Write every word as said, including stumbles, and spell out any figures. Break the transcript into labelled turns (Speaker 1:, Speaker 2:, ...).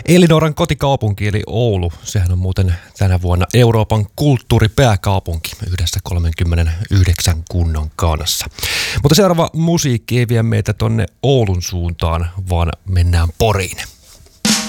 Speaker 1: Elinoran kotikaupunki eli Oulu, sehän on muuten tänä vuonna Euroopan kulttuuripääkaupunki yhdessä kolmekymmentäyhdeksän kunnan kanssa. Mutta seuraava musiikki ei vie meitä tonne Oulun suuntaan, vaan mennään Poriin.